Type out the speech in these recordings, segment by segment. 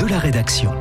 la rédaction.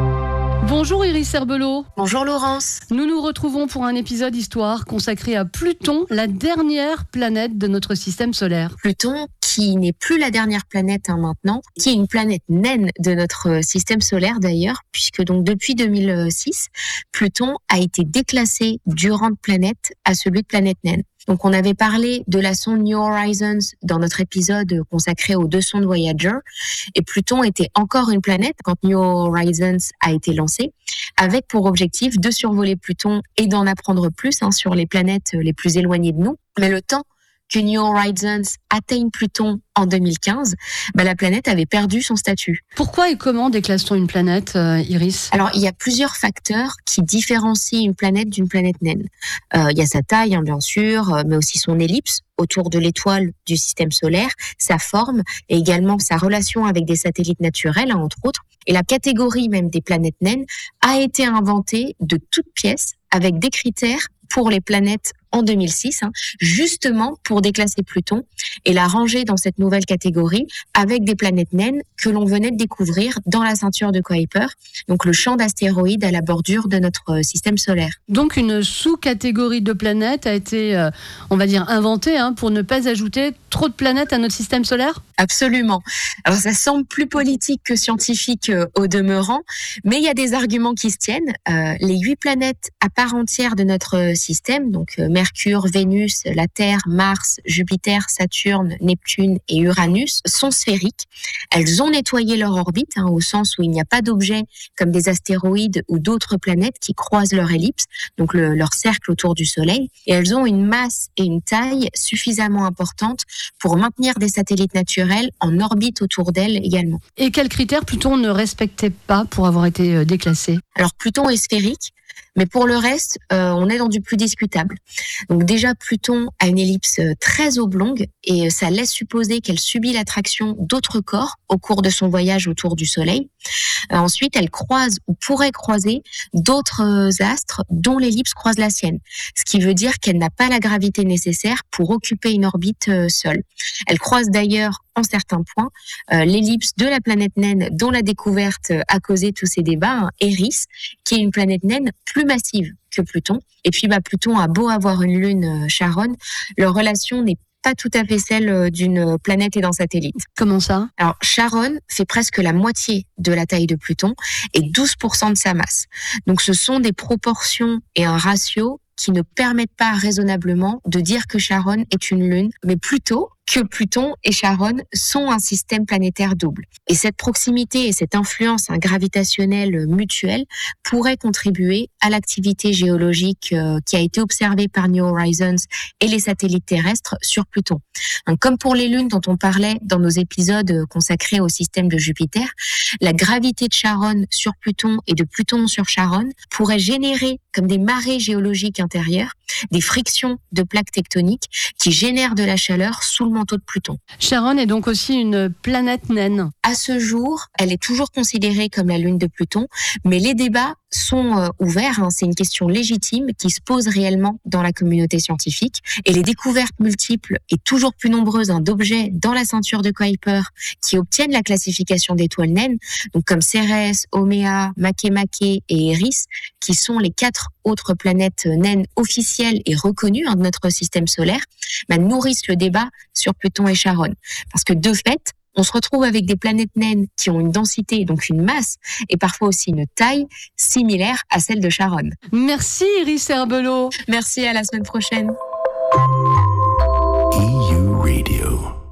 Bonjour Iris Herbelot. Bonjour Laurence. Nous nous retrouvons pour un épisode histoire consacré à Pluton, la dernière planète de notre système solaire. Pluton, qui n'est plus la dernière planète maintenant, qui est une planète naine de notre système solaire d'ailleurs, puisque donc depuis 2006, Pluton a été déclassé du rang de planète à celui de planète naine. Donc, on avait parlé de la sonde New Horizons dans notre épisode consacré aux 2 sondes Voyager. Et Pluton était encore une planète quand New Horizons a été lancé, avec pour objectif de survoler Pluton et d'en apprendre plus sur les planètes les plus éloignées de nous. Mais le temps que New Horizons atteigne Pluton en 2015, la planète avait perdu son statut. Pourquoi et comment déclasse-t-on une planète, Iris ? Alors, il y a plusieurs facteurs qui différencient une planète d'une planète naine. Il y a sa taille, bien sûr, mais aussi son ellipse autour de l'étoile du système solaire, sa forme et également sa relation avec des satellites naturels, entre autres. Et la catégorie même des planètes naines a été inventée de toutes pièces avec des critères pour les planètes en 2006, justement pour déclasser Pluton et la ranger dans cette nouvelle catégorie avec des planètes naines que l'on venait de découvrir dans la ceinture de Kuiper, donc le champ d'astéroïdes à la bordure de notre système solaire. Donc une sous-catégorie de planètes a été, on va dire, inventée pour ne pas ajouter trop de planètes à notre système solaire ? Absolument. Alors ça semble plus politique que scientifique au demeurant, mais il y a des arguments qui se tiennent. Les 8 planètes à part entière de notre système, donc Mercure, Vénus, la Terre, Mars, Jupiter, Saturne, Neptune et Uranus, sont sphériques. Elles ont nettoyé leur orbite, au sens où il n'y a pas d'objets comme des astéroïdes ou d'autres planètes qui croisent leur ellipse, donc leur cercle autour du Soleil, et elles ont une masse et une taille suffisamment importantes pour maintenir des satellites naturels en orbite autour d'elles également. Et quels critères Pluton ne respectait pas pour avoir été déclassé ? Alors Pluton est sphérique, mais pour le reste, on est dans du plus discutable. Donc déjà, Pluton a une ellipse très oblongue et ça laisse supposer qu'elle subit l'attraction d'autres corps au cours de son voyage autour du Soleil. Ensuite, elle croise ou pourrait croiser d'autres astres dont l'ellipse croise la sienne, ce qui veut dire qu'elle n'a pas la gravité nécessaire pour occuper une orbite seule. Elle croise d'ailleurs en certains points l'ellipse de la planète naine dont la découverte a causé tous ces débats, Eris, qui est une planète naine plus massive que Pluton. Et puis Pluton a beau avoir une lune Charon, leur relation n'est pas tout à fait celle d'une planète et d'un satellite. Comment ça ? Alors, Charon fait presque la moitié de la taille de Pluton et 12% de sa masse. Donc, ce sont des proportions et un ratio qui ne permettent pas raisonnablement de dire que Charon est une lune, mais plutôt que Pluton et Charon sont un système planétaire double. Et cette proximité et cette influence gravitationnelle mutuelle pourraient contribuer à l'activité géologique qui a été observée par New Horizons et les satellites terrestres sur Pluton. Donc, comme pour les lunes dont on parlait dans nos épisodes consacrés au système de Jupiter, la gravité de Charon sur Pluton et de Pluton sur Charon pourrait générer comme des marées géologiques intérieures, des frictions de plaques tectoniques qui génèrent de la chaleur sous le manteau de Pluton. Charon est donc aussi une planète naine. À ce jour, elle est toujours considérée comme la lune de Pluton, mais les débats sont ouverts. C'est une question légitime qui se pose réellement dans la communauté scientifique. Et les découvertes multiples et toujours plus nombreuses d'objets dans la ceinture de Kuiper qui obtiennent la classification d'étoiles naines, donc comme Cérès, Oméa, Makemake et Eris, qui sont les 4 autres planètes naines officielles et reconnues de notre système solaire, nourrissent le débat sur Pluton et Charon. Parce que de fait, on se retrouve avec des planètes naines qui ont une densité, donc une masse, et parfois aussi une taille similaire à celle de Charon. Merci Iris Herbelot. Merci, à la semaine prochaine. EU Radio.